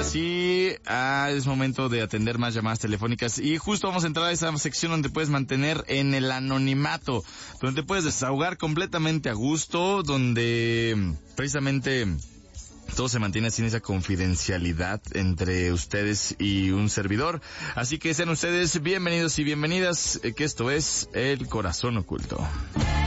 sí, es momento de atender más llamadas telefónicas y justo vamos a entrar a esa sección donde puedes mantener en el anonimato, donde te puedes desahogar completamente a gusto, donde precisamente todo se mantiene así en esa confidencialidad entre ustedes y un servidor. Así que sean ustedes bienvenidos y bienvenidas, que esto es El Corazón Oculto.